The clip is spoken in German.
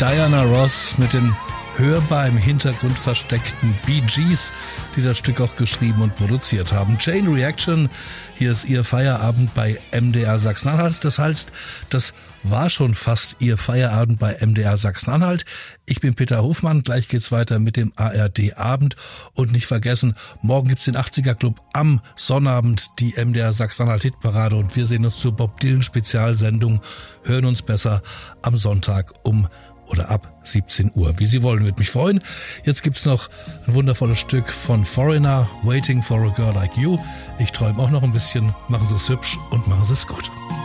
Diana Ross mit den hörbar im Hintergrund versteckten Bee Gees, die das Stück auch geschrieben und produziert haben. Chain Reaction, hier ist Ihr Feierabend bei MDR Sachsen-Anhalt. Das heißt, das war schon fast Ihr Feierabend bei MDR Sachsen-Anhalt. Ich bin Peter Hofmann, gleich geht's weiter mit dem ARD Abend. Und nicht vergessen, morgen gibt's den 80er Club, am Sonnabend die MDR Sachsen-Anhalt Hitparade und wir sehen uns zur Bob Dylan Spezialsendung, hören uns besser am Sonntag oder ab 17 Uhr. Wie Sie wollen, würde mich freuen. Jetzt gibt's noch ein wundervolles Stück von Foreigner, Waiting for a Girl Like You. Ich träume auch noch ein bisschen. Machen Sie es hübsch und machen Sie es gut.